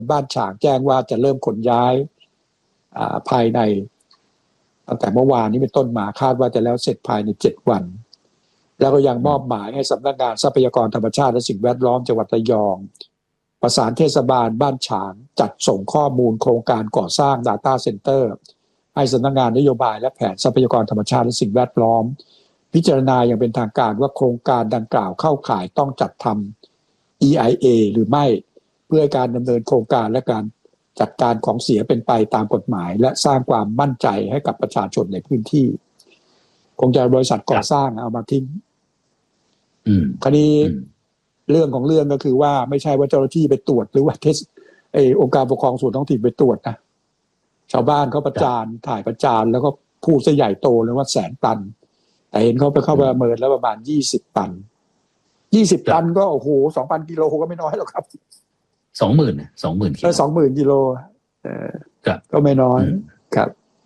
บ้านฉางแจ้งว่าจะเริ่มขนย้ายภายในตั้งแต่เมื่อวานนี้เป็นต้นมาคาดว่าจะแล้วเสร็จภายใน7 วันแล้วก็ยังมอบหมายให้สำนักงานทรัพยากรธรรมชาติและสิ่งแวดล้อมจังหวัดระยองประสานเทศบาลบ้านฉางจัดส่งข้อมูลโครงการก่อสร้าง Data Center ให้สำนักงานนโยบายและแผนทรัพยากรธรรมชาติและสิ่งแวดล้อมพิจารณาอย่างเป็นทางการว่าโครงการดังกล่าวเข้าข่ายต้องจัดทำ EIA หรือไม่เพื่อการดำเนินโครงการและการจัดการของเสียเป็นไปตามกฎหมายและสร้างความมั่นใจให้กับประชาชนในพื้นที่คงจะบริษัทก่อสร้างเอามาทิ้งคราวนี้เรื่องของเรื่องก็คือว่าไม่ใช่ว่าเจ้าหน้าที่ไปตรวจหรือว่าองค์การปกครองส่วนท้องถิ่นไปตรวจนะชาวบ้านเขาประจานถ่ายประจานแล้วก็พูดซะใหญ่โตเลยว่า100,000 ตันแต่เห็นเขาไปเข้าประเมินแล้วประมาณ20 ตัน20 ตันก็โอ้โห 2,000 กิโลก็ไม่น้อยหรอกครับ 20,000 กิโล 20,000 กิโลก็ไม่น้อยครับ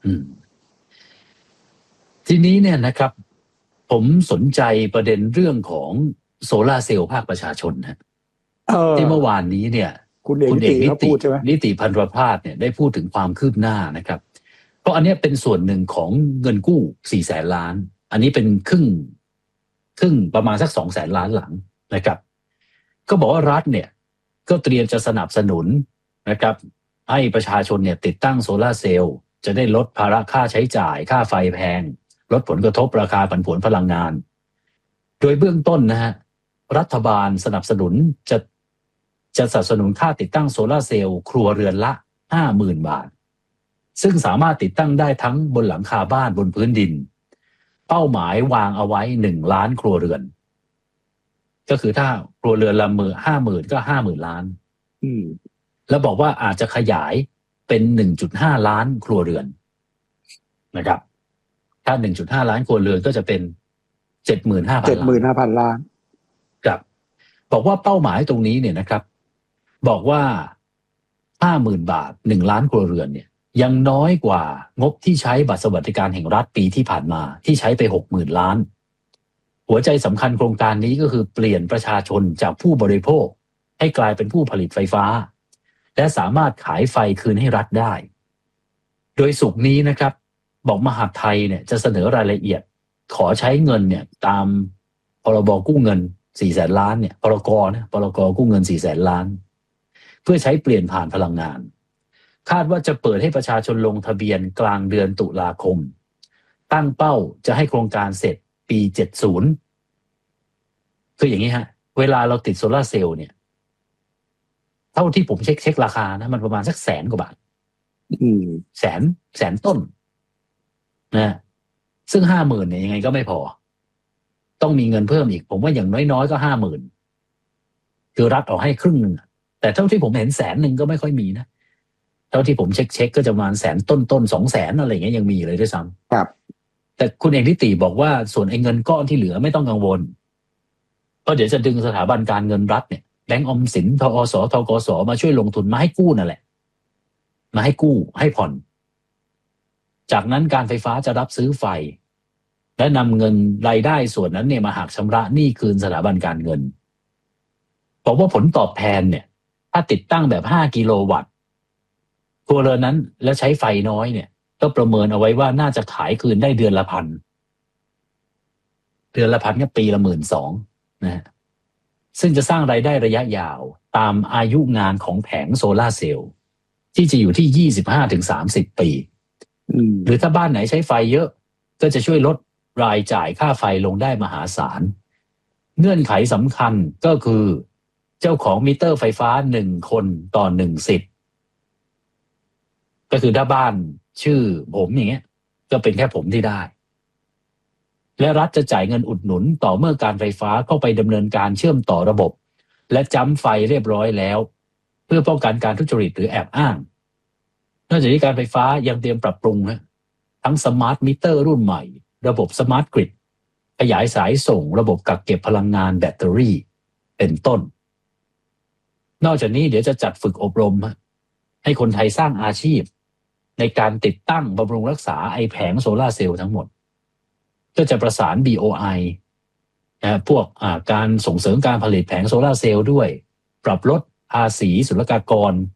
ทีนี้เนี่ยนะครับผมสนใจประเด็นเรื่องของโซลาร์เซลล์ภาคประชาชนนะที่เมื่อวานนี้เนี่ยคุณเอกนิติพันธ์ประภาสเนี่ยได้พูดถึงความคืบหน้านะครับเพราะอันนี้เป็นส่วนหนึ่งของเงินกู้400,000 ล้านอันนี้เป็นครึ่งประมาณสัก200,000 ล้านหลังนะครับก็บอกว่ารัฐเนี่ยก็เตรียมจะสนับสนุนนะครับให้ประชาชนเนี่ยติดตั้งโซลาร์เซลล์จะได้ลดภาระค่าใช้จ่ายค่าไฟแพงลดผลกระทบราคาผันผวนพลังงานโดยเบื้องต้นนะฮะรัฐบาลสนับสนุนจะสนับสนุนค่าติดตั้งโซลาร์เซลล์ครัวเรือนละ 50,000 บาทซึ่งสามารถติดตั้งได้ทั้งบนหลังคาบ้านบนพื้นดินเป้าหมายวางเอาไว้1 ล้านครัวเรือนก็คือถ้าครัวเรือนละ50,000ก็50,000 ล้านแล้วบอกว่าอาจจะขยายเป็น 1.5 ล้านครัวเรือนนะครับถ้า 1.5 ล้านครัวเรือนก็จะเป็น 75,000 ล้านครับบอกว่าเป้าหมายตรงนี้เนี่ยนะครับบอกว่า 50,000 บาท1 ล้านครัวเรือนเนี่ยยังน้อยกว่างบที่ใช้บัตรสวัสดิการแห่งรัฐปีที่ผ่านมาที่ใช้ไป 60,000 ล้านหัวใจสำคัญโครงการนี้ก็คือเปลี่ยนประชาชนจากผู้บริโภคให้กลายเป็นผู้ผลิตไฟฟ้าและสามารถขายไฟคืนให้รัฐได้โดยศุกร์นี้นะครับบอกมหาดไทยเนี่ยจะเสนอรายละเอียดขอใช้เงินเนี่ยตามพรบกู้เงิน400,000 ล้านเนี่ยพรกกู้เงิน400,000 ล้านเพื่อใช้เปลี่ยนผ่านพลังงานคาดว่าจะเปิดให้ประชาชนลงทะเบียนกลางเดือนตุลาคมตั้งเป้าจะให้โครงการเสร็จปี70คืออย่างนี้ฮะเวลาเราติดโซลาร์เซลล์เนี่ยเท่าที่ผมเช็คราคานะมันประมาณสัก100,000 กว่าบาทแสนต้นนะซึ่ง 50,000 เนี่ยยังไงก็ไม่พอต้องมีเงินเพิ่มอีกผมว่าอย่างน้อยๆก็ 50,000 คือรัฐออกให้ครึ่งนึงแต่เท่าที่ผมเห็น100,000ก็ไม่ค่อยมีนะเท่าที่ผมเช็คก็จะประมาณ100,000 ต้น 200,000 อะไรอย่างเงี้ยยังมีเลยด้วยซ้ำครับแต่คุณเอกนิติบอกว่าส่วนไอ้เงินก้อนที่เหลือไม่ต้องกังวลเพราะเดี๋ยวจะดึงสถาบันการเงินรัฐเนี่ยแบงก์ออมสินทอสธกสมาช่วยลงทุนมาให้กู้นั่นแหละมาให้กู้ให้ผ่อนจากนั้นการไฟฟ้าจะรับซื้อไฟและนำเงินรายได้ส่วนนั้นเนี่ยมาหักชำระหนี้คืนสถาบันการเงินบอกว่าผลตอบแทนเนี่ยถ้าติดตั้งแบบ5 กิโลวัตต์ครัวเรือนนั้นแล้วใช้ไฟน้อยเนี่ยก็ประเมินเอาไว้ว่าน่าจะขายคืนได้เดือนละ 1,000 ก็ปีละ 12,000 นะฮะซึ่งจะสร้างรายได้ระยะยาวตามอายุงานของแผงโซลาร์เซลล์ที่จะอยู่ที่ 25-30 ปีหรือถ้าบ้านไหนใช้ไฟเยอะก็จะช่วยลดรายจ่ายค่าไฟลงได้มหาศาลเงื่อนไขสำคัญก็คือเจ้าของมิเตอร์ไฟฟ้า1 คนต่อ1 สิทธิ์ก็คือถ้าบ้านชื่อผมอย่างเงี้ยก็เป็นแค่ผมที่ได้และรัฐจะจ่ายเงินอุดหนุนต่อเมื่อการไฟฟ้าเข้าไปดำเนินการเชื่อมต่อระบบและจ้ำไฟเรียบร้อยแล้วเพื่อป้องกันการทุจริตหรือแอบอ้างนอกจากนี้การไฟฟ้ายังเตรียมปรับปรุงทั้งสมาร์ทมิเตอร์รุ่นใหม่ระบบสมาร์ทกริดขยายสายส่งระบบกักเก็บพลังงานแบตเตอรี่เป็นต้นนอกจากนี้เดี๋ยวจะจัดฝึกอบรมให้คนไทยสร้างอาชีพในการติดตั้งบำรุงรักษาไอแผงโซลาร์เซลล์ทั้งหมดก็จะประสาน BOI พวกการส่งเสริมการผลิตแผงโซลาร์เซลล์ด้วยปรับลดภาษีศุลกากร